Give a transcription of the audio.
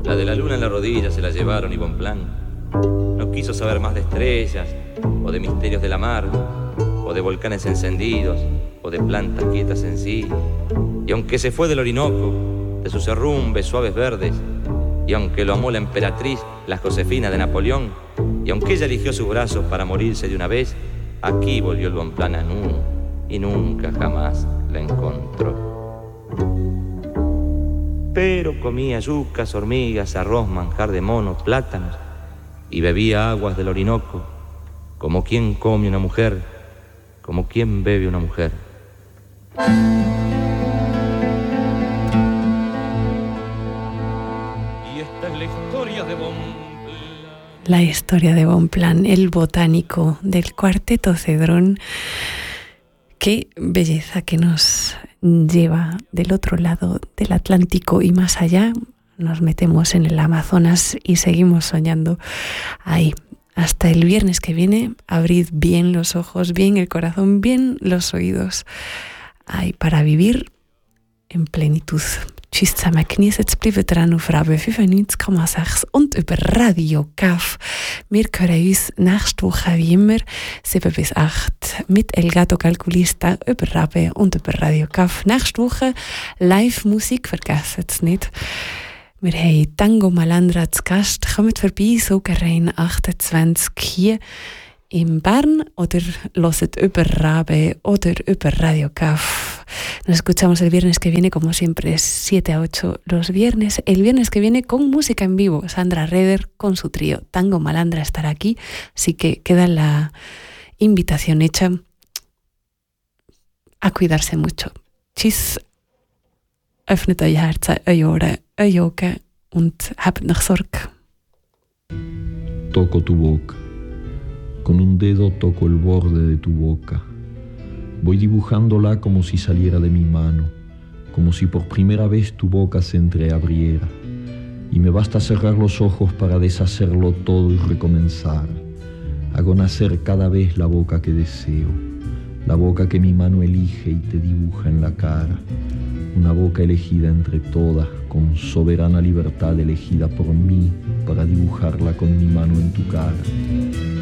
La de la luna en la rodilla se la llevaron y Bonpland no quiso saber más de estrellas o de misterios de la mar o de volcanes encendidos o de plantas quietas en sí. Y aunque se fue del Orinoco, de sus derrumbes suaves verdes, y aunque lo amó la emperatriz, la Josefina de Napoleón, y aunque ella eligió sus brazos para morirse de una vez, aquí volvió el Bonpland a Nu y nunca jamás la encontró. Pero comía yucas, hormigas, arroz, manjar de mono, plátanos, y bebía aguas del Orinoco, como quien come una mujer, como quien bebe una mujer. Y esta es la historia de Bonpland. La historia de Bonpland, el botánico del Cuarteto Cedrón. Qué belleza que nos lleva del otro lado del Atlántico y más allá. Nos metemos en el Amazonas y seguimos soñando ahí. Hasta el viernes que viene, abrid bien los ojos, bien el corazón, bien los oídos. Ahí para vivir en plenitud. Tschüss zusammen, genießt, bleibt dran auf Radio 95,6 und über Radio CAF. Wir hören uns nächste Woche wie immer 7 bis 8 mit El Gato Calculista über Radio und über Radio CAF. Nächste Woche Live-Musik, vergesst es nicht. Wir haben Tango Malandra zu Gast. Kommt vorbei, Sogerein 28 hier in Bern oder hört über Rabe oder über Radio CAF. Nos escuchamos el viernes que viene, como siempre, 7 a 8 los viernes. El viernes que viene con música en vivo. Sandra Reder con su trío Tango Malandra estará aquí, así que queda la invitación hecha a cuidarse mucho. Tschüss, öffnet euer Herz, eure Ohren, eure Augen und habt noch Sorge. Toco tu boca. Con un dedo toco el borde de tu boca. Voy dibujándola como si saliera de mi mano, como si por primera vez tu boca se entreabriera. Y me basta cerrar los ojos para deshacerlo todo y recomenzar. Hago nacer cada vez la boca que deseo, la boca que mi mano elige y te dibuja en la cara. Una boca elegida entre todas, con soberana libertad elegida por mí para dibujarla con mi mano en tu cara.